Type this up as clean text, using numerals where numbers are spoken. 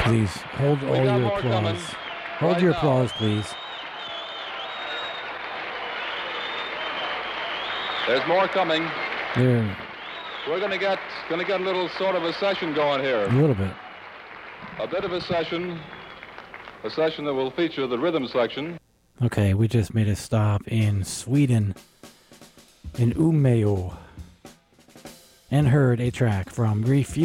Please hold all your applause. Hold your applause, please. There's more coming. There. We're going to get a little sort of a session going here. A little bit. A bit of a session that will feature the rhythm section. Okay, we just made a stop in Sweden, in Umeå, and heard a track from Refuse.